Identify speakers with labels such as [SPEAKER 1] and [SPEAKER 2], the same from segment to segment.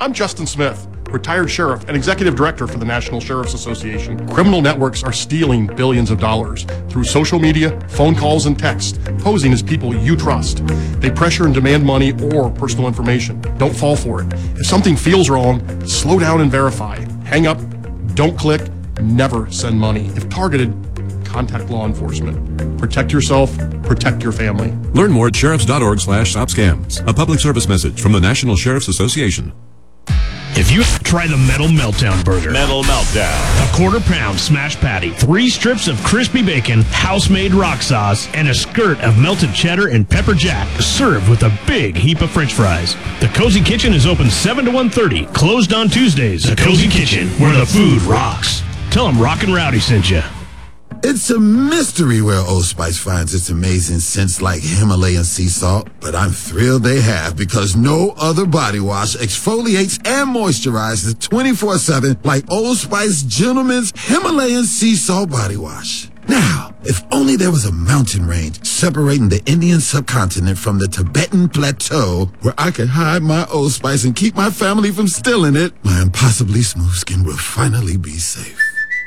[SPEAKER 1] I'm Justin Smith, retired sheriff and executive director for the National Sheriff's Association. Criminal networks are stealing billions of dollars through social media, phone calls, and text, posing as people you trust. They pressure and demand money or personal information. Don't fall for it. If something feels wrong, slow down and verify. Hang up, don't click, never send money. If targeted, contact law enforcement. Protect yourself, protect your family.
[SPEAKER 2] Learn more at sheriffs.org/stopscams. A public service message from the National Sheriff's Association.
[SPEAKER 3] If you try the Metal Meltdown Burger.
[SPEAKER 4] Metal Meltdown.
[SPEAKER 3] A quarter-pound smash patty, 3 strips of crispy bacon, house-made rock sauce, and a skirt of melted cheddar and pepper jack, served with a big heap of french fries. The Cozy Kitchen is open 7 to 1:30, closed on Tuesdays. The Cozy Kitchen, where the food rocks. Tell them Rock and Rowdy sent you.
[SPEAKER 5] It's a mystery where Old Spice finds its amazing scents like Himalayan sea salt, but I'm thrilled they have, because no other body wash exfoliates and moisturizes 24/7 like Old Spice Gentleman's Himalayan sea salt body wash. Now, if only there was a mountain range separating the Indian subcontinent from the Tibetan plateau where I could hide my Old Spice and keep my family from stealing it, my impossibly smooth skin will finally be safe.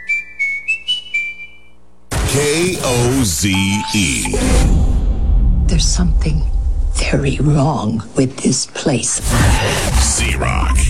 [SPEAKER 4] KOZE.
[SPEAKER 6] There's something very wrong with this place.
[SPEAKER 4] Z-Rock.